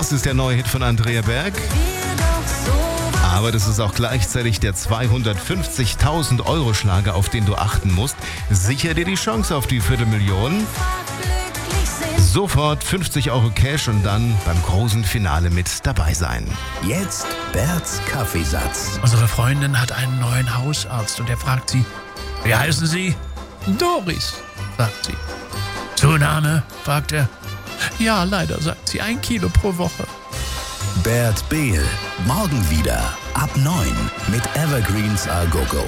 Das ist der neue Hit von Andrea Berg. Aber das ist auch gleichzeitig der 250.000 Euro Schlager, auf den du achten musst. Sicher dir die Chance auf die Viertelmillion. Sofort 50 Euro Cash und dann beim großen Finale mit dabei sein. Jetzt Berts Kaffeesatz. Unsere Freundin hat einen neuen Hausarzt und er fragt sie, wie heißen Sie? Doris, sagt sie. Zunahme, fragt er. Ja, leider, sagt sie, 1 Kilo pro Woche. Bert Behl, morgen wieder ab 9 mit Evergreens A Go Go.